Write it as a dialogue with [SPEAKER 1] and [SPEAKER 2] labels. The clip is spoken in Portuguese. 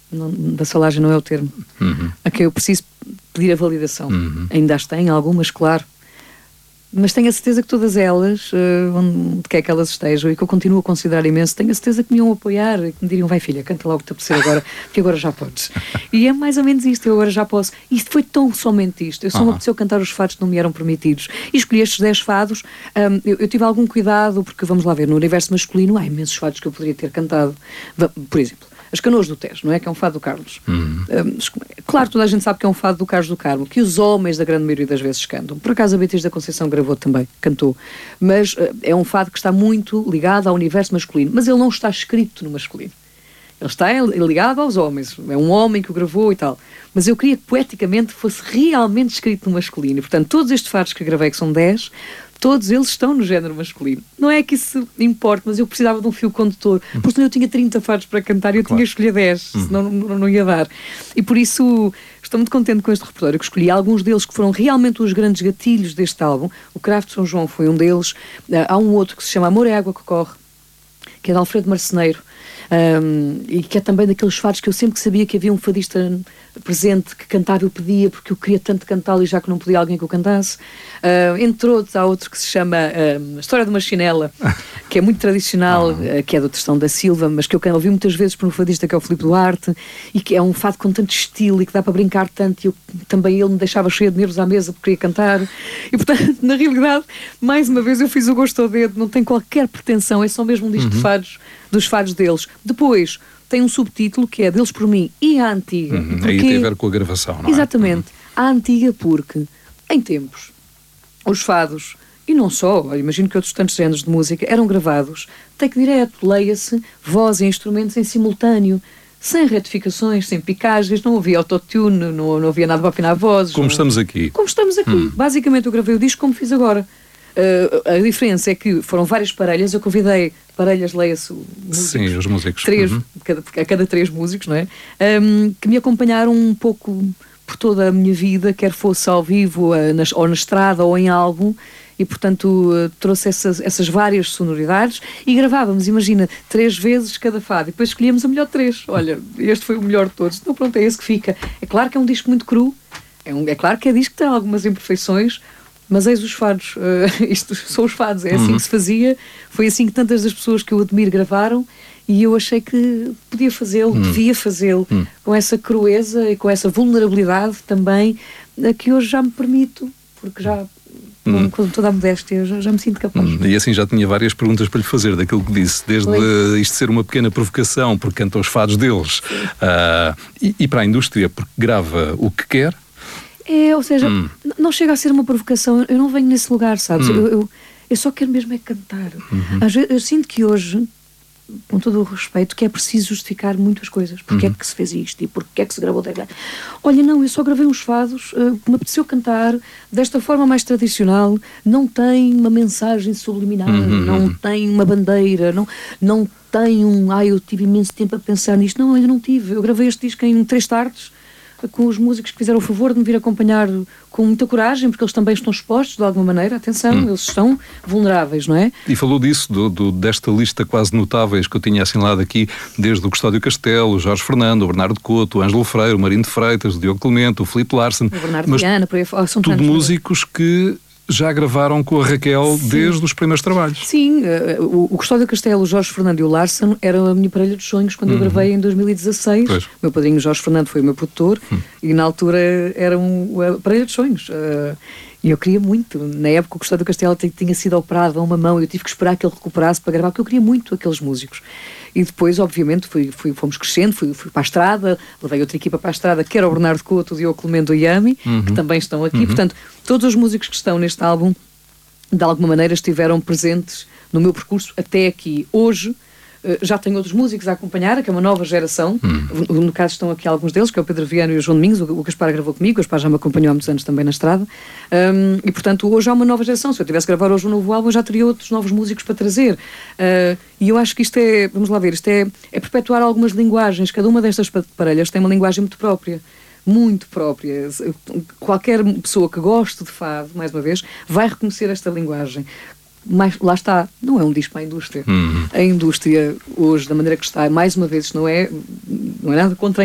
[SPEAKER 1] vassalagem não é o termo, a quem eu preciso pedir a validação. Ainda as tenho, algumas, claro. Mas tenho a certeza que todas elas, onde quer que elas estejam, e que eu continuo a considerar imenso, tenho a certeza que me iam apoiar e que me diriam, vai filha, canta logo o que te apetecer agora, porque agora já podes. E é mais ou menos isto, eu agora já posso. Isto foi tão somente isto. Eu só me apeteceu cantar os fados que não me eram permitidos. E escolhi estes 10 fados. Eu tive algum cuidado, porque vamos lá ver, no universo masculino há imensos fados que eu poderia ter cantado. Por exemplo, As Canoas do Tejo, não é? Que é um fado do Carlos. Claro, toda a gente sabe que é um fado do Carlos do Carmo, que os homens da grande maioria das vezes cantam. Por acaso a Beatriz da Conceição gravou também, cantou. Mas é um fado que está muito ligado ao universo masculino. Mas ele não está escrito no masculino. Ele está ligado aos homens. É um homem que o gravou e tal. Mas eu queria que poeticamente fosse realmente escrito no masculino. E, portanto, todos estes fados que gravei, que são 10... todos eles estão no género masculino. Não é que isso importe, mas eu precisava de um fio condutor. Porque senão eu tinha 30 fados para cantar e eu tinha que escolher 10, senão não ia dar. E por isso estou muito contente com este repertório, que escolhi alguns deles que foram realmente os grandes gatilhos deste álbum. O Cravo de São João foi um deles. Há um outro que se chama Amor é Água que Corre, que é de Alfredo Marceneiro. E que é também daqueles fados que eu sempre que sabia que havia um fadista presente que cantava, eu pedia, porque eu queria tanto cantá-lo e já que não podia alguém que o cantasse. Entre outros, há outro que se chama A História de uma Chinela, que é muito tradicional, que é do Tristão da Silva, mas que eu ouvi muitas vezes por um fadista que é o Filipe Duarte, e que é um fado com tanto estilo e que dá para brincar tanto, e também ele me deixava cheia de nervos à mesa porque queria cantar. E portanto, na realidade, mais uma vez eu fiz o gosto ao dedo, não tem qualquer pretensão, é só mesmo um disco de fados, dos fados deles. Depois tem um subtítulo que é Deles por Mim e a Antiga. Porque...
[SPEAKER 2] aí tem a ver com a gravação, não é?
[SPEAKER 1] Exatamente. A Antiga porque, em tempos, os fados, e não só, imagino que outros tantos géneros de música, eram gravados, take direto, leia-se, voz e instrumentos em simultâneo, sem retificações, sem picagens, não havia autotune, não havia nada para afinar vozes.
[SPEAKER 2] Como estamos aqui.
[SPEAKER 1] Como estamos aqui. Basicamente eu gravei o disco como fiz agora. A diferença é que foram várias parelhas, eu convidei parelhas, leia-se músicos.
[SPEAKER 2] Sim, os músicos.
[SPEAKER 1] A cada 3 músicos, não é? Que me acompanharam um pouco por toda a minha vida, quer fosse ao vivo, ou na estrada, ou em álbum, e portanto trouxe essas várias sonoridades e gravávamos, imagina, 3 vezes cada fado, e depois escolhíamos a melhor de 3. Olha, este foi o melhor de todos. Então pronto, é esse que fica. É claro que é um disco muito cru, é claro que é disco que tem algumas imperfeições, mas eis os fados, isto são os fados, é assim que se fazia, foi assim que tantas das pessoas que eu admiro gravaram, e eu achei que podia fazê-lo, devia fazê-lo, com essa crueza e com essa vulnerabilidade também, que hoje já me permito, porque já, com toda a modéstia, já me sinto capaz.
[SPEAKER 2] E assim já tinha várias perguntas para lhe fazer daquilo que disse, desde isto ser uma pequena provocação, porque canta os fados deles, e para a indústria, porque grava o que quer.
[SPEAKER 1] Ou seja, não chega a ser uma provocação, eu não venho nesse lugar, sabes? Eu só quero mesmo é cantar. Às vezes, eu sinto que hoje, com todo o respeito, que é preciso justificar muitas coisas. Porque é que se fez isto e porque é que se gravou daquela. Olha, não, eu só gravei uns fados que me apeteceu cantar desta forma mais tradicional, não tem uma mensagem subliminar, não tem uma bandeira, não tem eu tive imenso tempo a pensar nisto. Não, eu não tive. Eu gravei este disco em 3 tardes, com os músicos que fizeram o favor de me vir acompanhar com muita coragem, porque eles também estão expostos de alguma maneira, atenção, eles estão vulneráveis, não é?
[SPEAKER 2] E falou disso, desta lista quase notáveis que eu tinha assinalado aqui, desde o Custódio Castelo, o Jorge Fernando, o Bernardo Couto, o Ângelo Freire, o Marino de Freitas, o Diogo Clemente, o Filipe Larsen.
[SPEAKER 1] O Bernardo Viana, por aí fora, são
[SPEAKER 2] tudo
[SPEAKER 1] tantos,
[SPEAKER 2] músicos que já gravaram com a Raquel desde os primeiros trabalhos.
[SPEAKER 1] Sim, o Custódio Castelo, o Jorge Fernando e o Larsen eram a minha parelha dos sonhos quando eu gravei em 2016. Pois. Meu padrinho Jorge Fernando foi o meu produtor e na altura eram a parelha dos sonhos. E eu queria muito. Na época o Custódio Castelo tinha sido operado a uma mão e eu tive que esperar que ele recuperasse para gravar, porque eu queria muito aqueles músicos. E depois, obviamente, fomos crescendo, fui para a estrada, levei outra equipa para a estrada, que era o Bernardo Couto, o Diogo Clemente, o Yami, que também estão aqui. Portanto, todos os músicos que estão neste álbum, de alguma maneira, estiveram presentes no meu percurso até aqui. Hoje, já tenho outros músicos a acompanhar, que é uma nova geração. No caso estão aqui alguns deles, que é o Pedro Viana e o João Domingos. O Gaspar gravou comigo, o Gaspar já me acompanhou há muitos anos também na estrada. E portanto hoje há uma nova geração. Se eu tivesse que gravar hoje um novo álbum, eu já teria outros novos músicos para trazer. E eu acho que isto é, vamos lá ver, isto é perpetuar algumas linguagens. Cada uma destas parelhas tem uma linguagem muito própria. Muito própria. Qualquer pessoa que goste de fado, mais uma vez, vai reconhecer esta linguagem. Mas lá está, não é um disco para a indústria. A indústria hoje, da maneira que está, mais uma vez, não é nada contra a